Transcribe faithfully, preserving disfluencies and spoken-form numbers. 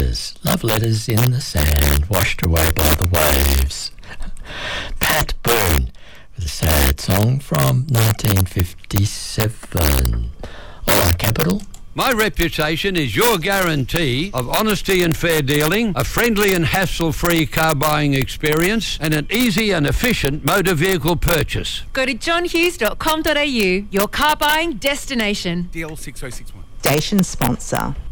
letters. Love letters in the sand, washed away by the waves. Pat Boone with a sad song from nineteen fifty-seven. All right, Capital. My reputation is your guarantee of honesty and fair dealing, a friendly and hassle-free car buying experience, and an easy and efficient motor vehicle purchase. Go to john hughes dot com dot a u, your car buying destination. D L six oh six one. Station sponsor.